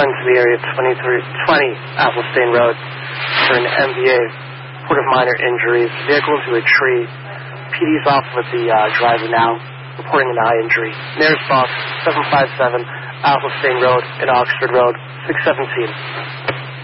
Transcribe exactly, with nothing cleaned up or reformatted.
responding to the area twenty-three twenty Athelstane Road for an M V A, report of minor injuries, vehicle into a tree. P D's off with the uh, driver now, reporting an eye injury. Mayor's box, seven five seven Athelstane Road and Oxford Road, six seventeen.